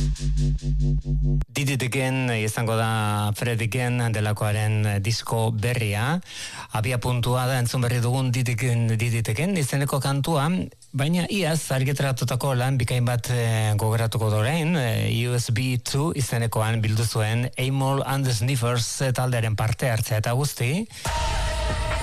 Did It Again izango da Fred Again delakoaren disko berria. Abia puntua da entzun berri dugun Did It Again izeneko kantua, baina iaz argitaratutako lan bikain bat gogoratuko dorein, USB 2 izenekoan bildu zuen Amol and the Sniffers taldearen parte hartzea eta guzti.